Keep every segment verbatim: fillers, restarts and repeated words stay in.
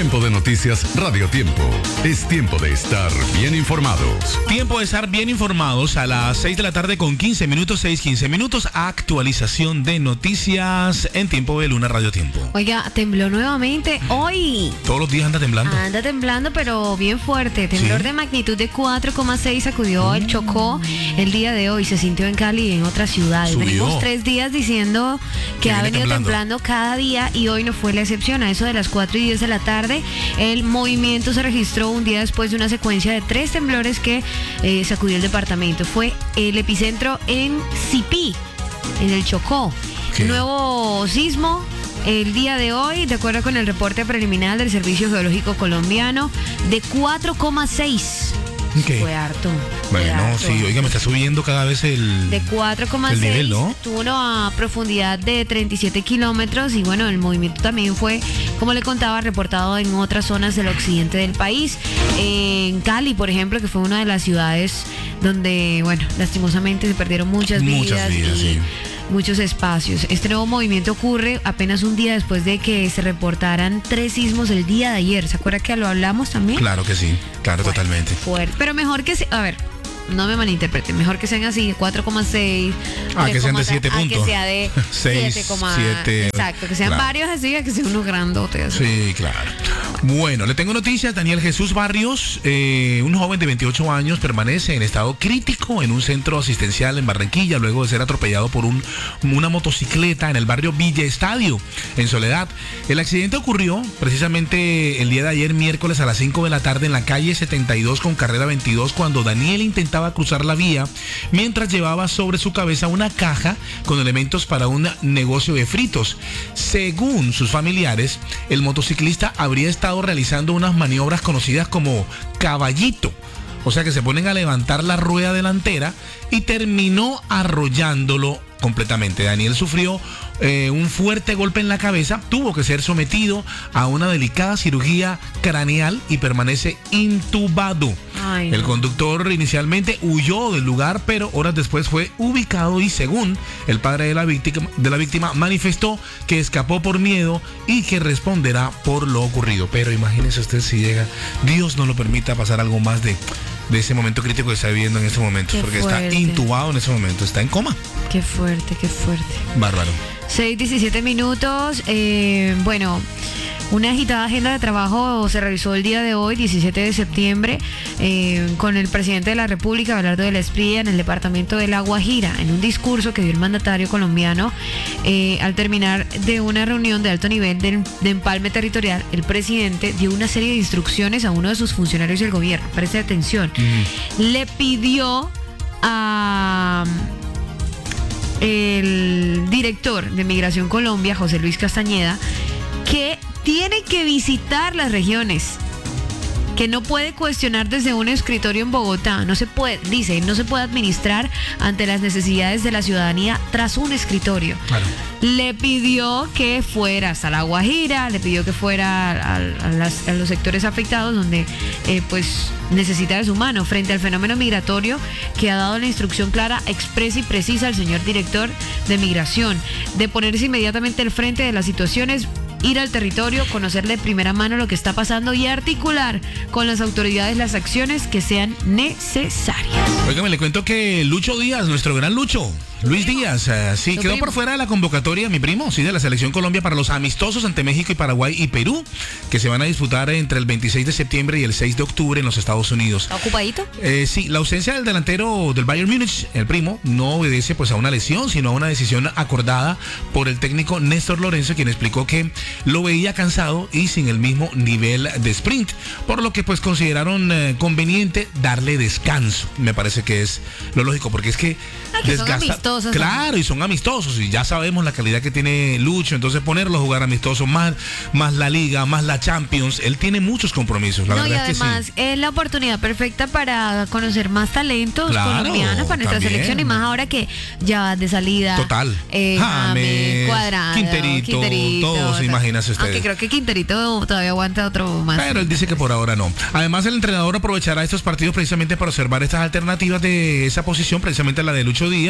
Tiempo de noticias Radio Tiempo. Es tiempo de estar bien informados. Tiempo de estar bien informados a las seis de la tarde con quince minutos, seis, quince minutos. Actualización de noticias en Tiempo de Luna Radio Tiempo. Oiga, tembló nuevamente hoy. Todos los días anda temblando. Anda temblando, pero bien fuerte. Temblor ¿Sí? de magnitud de cuatro coma seis sacudió el Chocó el día de hoy. Se sintió en Cali y en otras ciudades. Subió. Venimos tres días diciendo que, Que ha viene venido temblando. temblando cada día y hoy no fue la excepción. A eso de las cuatro y diez de la tarde, el movimiento se registró un día después de una secuencia de tres temblores que eh, sacudió el departamento. Fue el epicentro en Sipí, en el Chocó. ¿Qué? Nuevo sismo el día de hoy, de acuerdo con el reporte preliminar del Servicio Geológico Colombiano, de cuatro coma seis. ¿Qué? Fue harto. fue Bueno, harto. sí, oiga, me está subiendo cada vez el... De cuatro coma el seis, nivel, ¿no? tuvo una profundidad de treinta y siete kilómetros y bueno, el movimiento también fue, como le contaba, reportado en otras zonas del occidente del país. En Cali, por ejemplo, que fue una de las ciudades donde, bueno, lastimosamente se perdieron muchas vidas. Muchas vidas, y sí. muchos espacios. Este nuevo movimiento ocurre apenas un día después de que se reportaran tres sismos el día de ayer. ¿Se acuerda que lo hablamos también? Claro que sí, claro, Fuerte, totalmente. fuerte. Pero mejor que... se- A ver, no me malinterpreten. Mejor que sean así, cuatro coma seis. Ah, que sean de tres, siete a puntos. que sea de Seis, siete, siete, exacto, que sean claro. varios así, a que sean unos grandotes. así. Sí, claro. Bueno, le tengo noticias. Daniel Jesús Barrios, eh, un joven de veintiocho años, permanece en estado crítico en un centro asistencial en Barranquilla luego de ser atropellado por un, una motocicleta en el barrio Villa Estadio, en Soledad. El accidente ocurrió precisamente el día de ayer, miércoles, a las cinco de la tarde en la calle setenta y dos con carrera veintidós, cuando Daniel intentaba cruzar la vía mientras llevaba sobre su cabeza una caja con elementos para un negocio de fritos. Según sus familiares, el motociclista habría estado realizando unas maniobras conocidas como caballito, o sea que se ponen a levantar la rueda delantera y terminó arrollándolo completamente. Daniel sufrió eh, un fuerte golpe en la cabeza, tuvo que ser sometido a una delicada cirugía craneal y permanece intubado. Ay, El no. conductor inicialmente huyó del lugar, pero horas después fue ubicado y, según el padre de la víctima, de la víctima manifestó que escapó por miedo y que responderá por lo ocurrido. Pero imagínese usted si llega, Dios no lo permita, pasar algo más de, de ese momento crítico que está viviendo en este momento, Qué porque fuerte. está intubado en ese momento, está en coma. Qué fuerte, qué fuerte. Bárbaro. seis, diecisiete minutos. Eh, bueno, una agitada agenda de trabajo se realizó el día de hoy, diecisiete de septiembre, eh, con el presidente de la República, Abelardo de la Espriella, en el departamento de La Guajira, en un discurso que dio el mandatario colombiano. Eh, al terminar de una reunión de alto nivel de, de empalme territorial, el presidente dio una serie de instrucciones a uno de sus funcionarios del gobierno. Preste atención. Mm. Le pidió a el director de Migración Colombia, José Luis Castañeda, que tiene que visitar las regiones, que no puede cuestionar desde un escritorio en Bogotá. No se puede, dice, no se puede administrar ante las necesidades de la ciudadanía tras un escritorio. Claro. Le pidió que fuera hasta La Guajira, le pidió que fuera a, a las- a los sectores afectados donde eh, pues necesita de su mano frente al fenómeno migratorio, que ha dado la instrucción clara, expresa y precisa al señor director de Migración de ponerse inmediatamente al frente de las situaciones, ir al territorio, conocer de primera mano lo que está pasando y articular con las autoridades las acciones que sean necesarias. Oiga, me le cuento que Lucho Díaz, nuestro gran Lucho, Luis Díaz, eh, sí, Tu quedó primo. por fuera de la convocatoria, mi primo, sí, de la Selección Colombia para los amistosos ante México y Paraguay y Perú, que se van a disputar entre el veintiséis de septiembre y el seis de octubre en los Estados Unidos. ¿Está ocupadito? Eh, sí, la ausencia del delantero del Bayern Múnich, el primo, no obedece pues a una lesión, sino a una decisión acordada por el técnico Néstor Lorenzo, quien explicó que lo veía cansado y sin el mismo nivel de sprint, por lo que pues consideraron eh, conveniente darle descanso. Me parece que es lo lógico, porque es que Ah, que son amistosos, claro, y son amistosos, y ya sabemos la calidad que tiene Lucho, entonces ponerlo a jugar amistoso, más, más la Liga, más la Champions, él tiene muchos compromisos, la No, y verdad es que además sí. es la oportunidad perfecta para conocer más talentos Claro, colombianos para nuestra también. selección, y más ahora que ya va de salida. Total. Eh, James, James, Cuadrado, Quinterito, todos, tal. imagínense ustedes. Aunque creo que Quinterito todavía aguanta otro más. Pero él dice que por ahora no. Además, el entrenador aprovechará estos partidos precisamente para observar estas alternativas de esa posición, precisamente la de Lucho Díaz,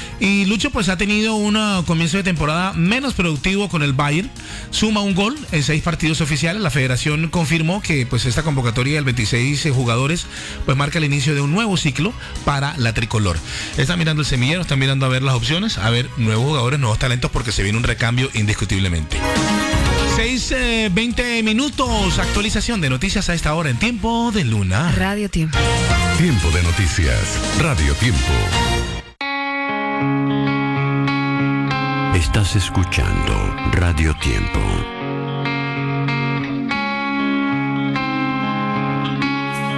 Y Lucho pues ha tenido un comienzo de temporada menos productivo con el Bayern. Suma un gol en seis partidos oficiales. La federación confirmó que pues esta convocatoria de veintiséis jugadores pues marca el inicio de un nuevo ciclo para la tricolor. Está mirando el semillero, está mirando a ver las opciones, a ver nuevos jugadores, nuevos talentos, porque se viene un recambio indiscutiblemente. seis, veinte minutos, actualización de noticias a esta hora en Tiempo de Luna. Radio Tiempo. Tiempo de noticias, Radio Tiempo. Estás escuchando Radio Tiempo.